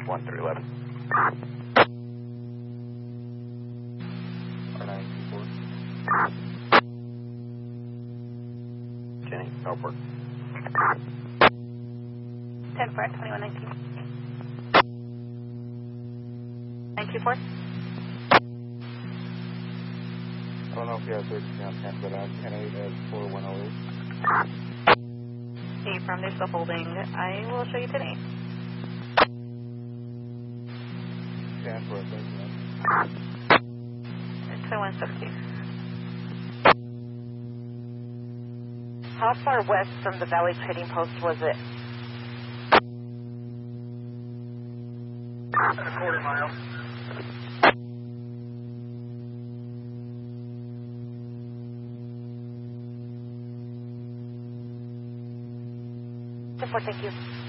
1311. R924. Jenny, Norfolk. 10 for 2119. 924. I don't know if you have 13 on 10, but I'm 10-8 as 4108. Hey, from there's the holding. I will show you today. 10 for 13. It's 160. How far west from the Valley Trading Post was it? A quarter mile. Thank you.